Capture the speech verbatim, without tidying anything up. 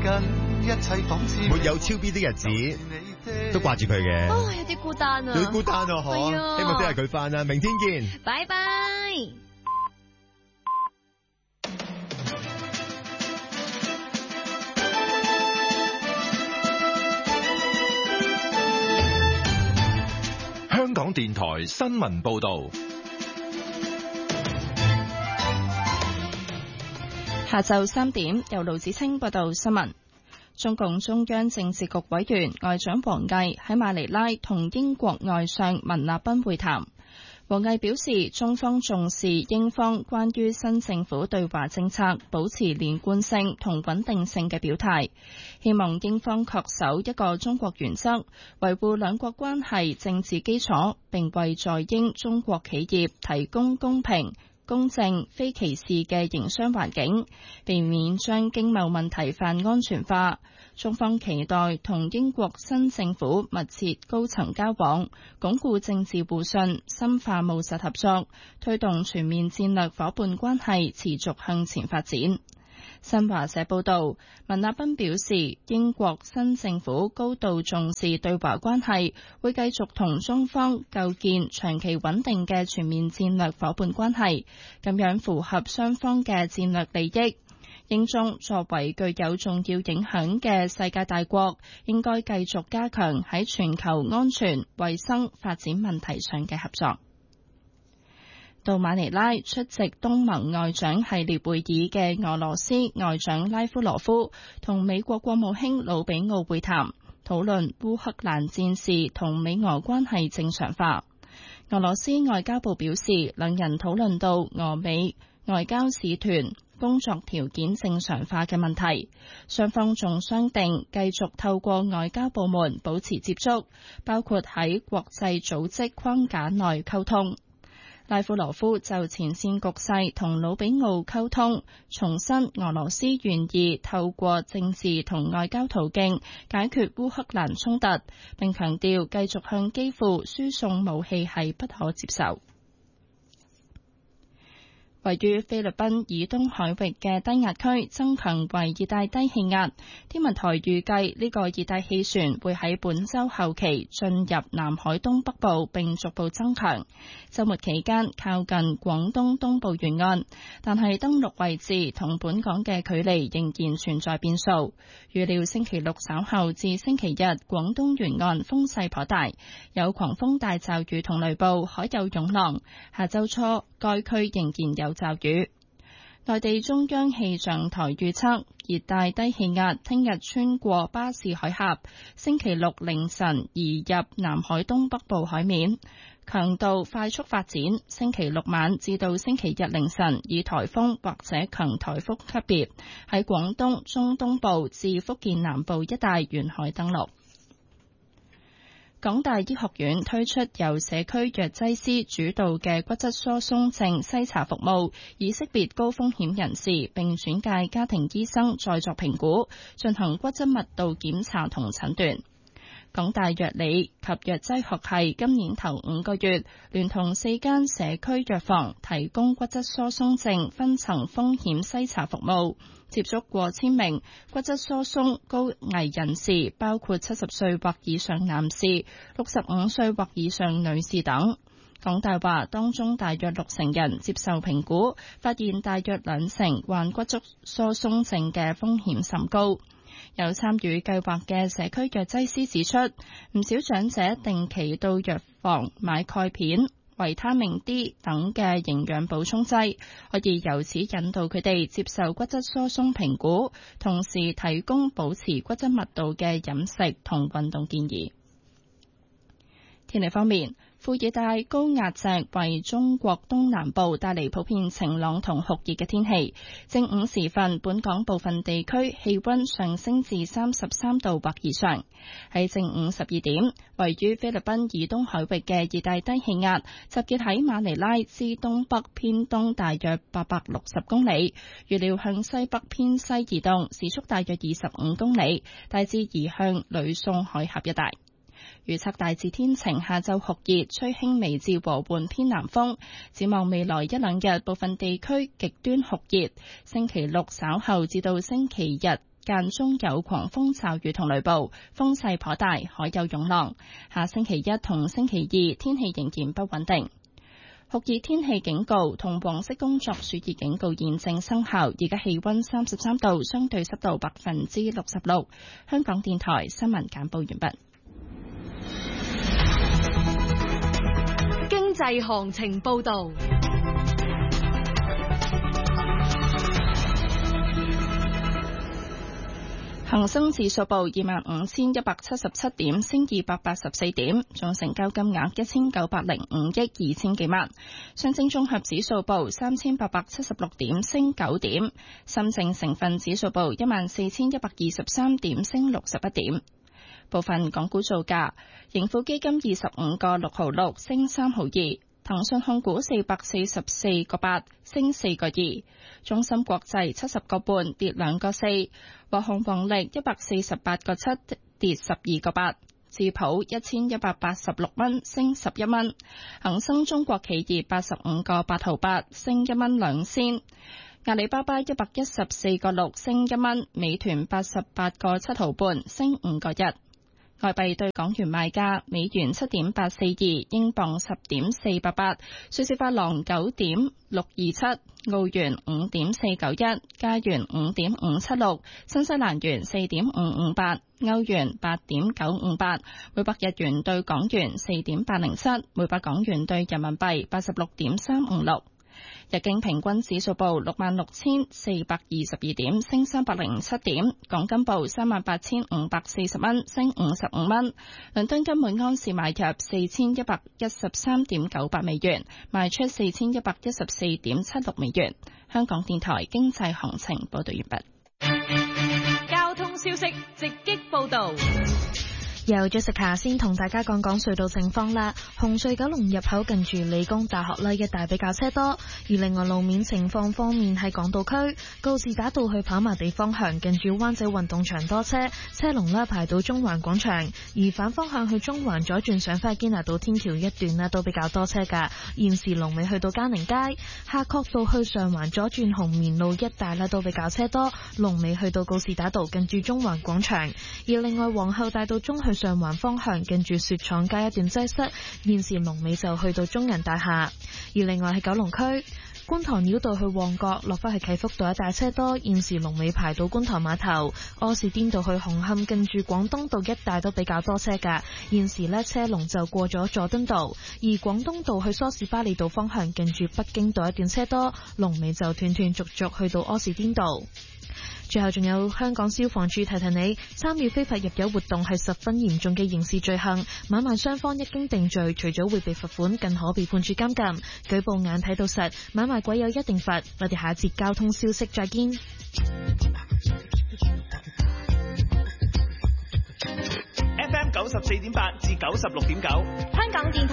一切仿似沒有超 B 的日子，都掛住佢嘅。 哦，有啲孤單啊， 有啲孤單啊，嗬。希望聽日佢翻啦，明天見。 拜拜。 香港電台新聞報道。 下晝三點，由盧子清報道新聞。中共中央政治局委員外長王毅喺馬尼拉同英國外相文納賓會談。王毅表示，中方重視英方關於新政府對華政策保持連貫性同穩定性嘅表態，希望英方恪守一個中國原則，維護兩國關係政治基礎，並為在英中國企業提供公平、公正、非歧視嘅營商環境，避免將經貿問題泛安全化。中方期待同英國新政府密切高層交往，鞏固政治互信，深化務實合作，推動全面戰略夥伴關係持續向前發展。新華社報道，文納賓表示，英國新政府高度重視對華關係，會繼續同中方構建長期穩定嘅全面戰略夥伴關係，咁樣符合雙方嘅戰略利益。英中作為具有重要影響嘅世界大國，應該繼續加強喺全球安全、衛生、發展問題上嘅合作。到馬尼拉出席東盟外長系列會議嘅俄羅斯外長拉夫羅夫同美國國務卿魯比奧會談，討論烏克蘭戰事同美俄關係正常化。俄羅斯外交部表示，兩人討論到俄美外交使團工作條件正常化嘅問題，雙方仲商定繼續透過外交部門保持接觸，包括喺國際組織框架內溝通。拉夫羅夫就前線局勢同魯比奧溝通，重申俄羅斯願意透過政治同外交途徑解決烏克蘭衝突，並強調繼續向基輔輸送武器係不可接受。位於菲律賓以東海域嘅低壓區增強為熱帶低氣壓，天文台預計呢個熱帶氣旋會喺本週後期進入南海東北部並逐步增強，週末期間靠近廣東東部沿岸，但係登陸位置同本港嘅距離仍然存在變數。預料星期六稍後至星期日廣東沿岸風勢頗大，有狂風大驟雨同雷暴，海有湧浪。下週初該區仍然有驟雨。內地中央氣象台預測，熱帶低氣壓聽日穿過巴士海峽，星期六凌晨移入南海東北部海面，強度快速發展。星期六晚至到星期日凌晨，以颱風或者強颱風級別喺廣東中東部至福建南部一帶沿海登陸。港大醫學院推出由社區藥劑師主導嘅骨質疏鬆症篩查服務，以識別高風險人士，並轉介家庭醫生再作評估，進行骨質密度檢查同診斷。港大藥理及藥劑學系今年頭五個月，聯同四間社區藥房提供骨質疏鬆症分層風險篩查服務，接觸過千名骨質疏鬆高危人士，包括七十歲或以上男士、六十五歲或以上女士等。港大話，當中大約六成人接受評估，發現大約兩成患骨質疏鬆症嘅風險甚高。有參與計劃嘅社區藥劑師指出，唔少長者定期到藥房買鈣片、維他命 D 等嘅營養補充劑，可以由此引導佢哋接受骨質疏鬆評估，同時提供保持骨質密度嘅飲食同運動建議。天氣方面，副熱帶高壓脊為中國東南部帶嚟普遍晴朗同酷熱嘅天氣。正午時分，本港部分地區氣溫上升至三十三度或以上。喺正午十二點，位於菲律賓以東海域嘅熱帶低氣壓集結喺馬尼拉之東北偏東大約八百六十公里，預料向西北偏西移動，時速大約二十五公里，大致移向呂宋海峽一帶。預測大致天晴，下晝酷熱，吹輕微至和緩偏南風。展望未來一兩日，部分地區極端酷熱。星期六稍後至到星期日間中有狂風驟雨同雷暴，風勢頗大，海有湧浪。下星期一同星期二天氣仍然不穩定。酷熱天氣警告同黃色工作暑熱警告現正生效。而家氣溫三十三度，相對濕度百分之六十六。香港電台新聞簡報完畢。 經濟行情報道。 恒生指數報二萬五千一百七十七點，升二百八十四點，總成交金額一千九百零五億二千幾萬。上證綜合指數報三千八百七十六點，升九點。深證成分指數報一萬四千一百二十三點，升六十一點。部分港股造價：盈富基金二十五個六毫六，升三毫二；騰訊控股四百四十四個八，升四個二；中芯國際七十個半，跌兩個四；華虹宏力一百四十八個七，跌十二個八；智普一千一百八十六蚊，升十一蚊；恒生中國企業八十五個八毫八，升一蚊兩仙；阿里巴巴一百一十四個六，升一蚊；美團八十八個七毫半，升五個一。外幣對港元賣價：美元七點八四二，英鎊十點四八八，瑞士法郎九點六二七，澳元五點四九一，加元五點五七六，新西蘭元四點五五八，歐元八點九五八，每百日元對港元四點八零七，每百港元對人民幣八十六點三五六。日經平均指數報六萬六千四百二十二點，升三百零七點。港金報三萬八千五百四十蚊，升五十五蚊。倫敦金每安士買入四千一百一十三點九八美元，賣出四千一百一十四點七六美元。香港電台經濟行情報道完畢。 交通消息直擊報道。 由咗食下先同大家講講隧道情況啦。紅隧九龍入口近住理工大學呢一帶比較車多，而另外路面情況方面喺港島區告士打道去跑馬地方向近住灣仔運動場多車，車龍呢排到中環廣場，而反方向去中環左轉上返堅拿道天橋一段呢都比較多車噶。現時龍尾去到嘉寧街，夏慤道去上環左轉紅棉路一帶呢都比較車多，龍尾去到告士打道近住中環廣場，而另外皇后大道中去上環方向近住雪廠街一段擠塞，現時龍尾就去到中人大廈。而另外喺九龍區觀塘繞道去旺角落返去啟福道一帶車多，現時龍尾排到觀塘碼頭。柯士甸道去紅磡近住廣東道一帶都比較多車㗎，現時呢車龍就過咗佐敦道。而廣東道去梳士巴利道方向近住北京道一段車多，龍尾就斷斷續續去到柯士甸道。最後仲有香港消防處提提你，參與非法入油活動係十分嚴重嘅刑事罪行，買賣雙方一經定罪，除咗會被罰款，更可被判處監禁。舉報眼睇到實，買賣鬼有一定罰。我哋下一節交通消息再見。 F M 九十四點八至九十六點九， 香港電台